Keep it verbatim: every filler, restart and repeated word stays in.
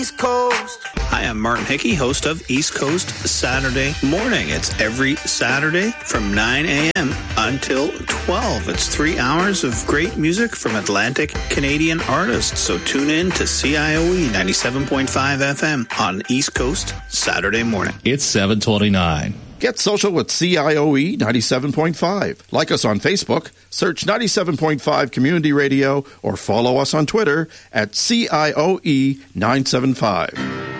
East Coast. Hi, I'm Martin Hickey, host of East Coast Saturday Morning. It's every Saturday from nine a.m. until twelve. It's three hours of great music from Atlantic Canadian artists. So tune in to C I O E ninety-seven point five F M on East Coast Saturday Morning. It's seven twenty-nine. Get social with C I O E ninety-seven point five. Like us on Facebook, search ninety-seven point five Community Radio, or follow us on Twitter at C I O E nine seven five.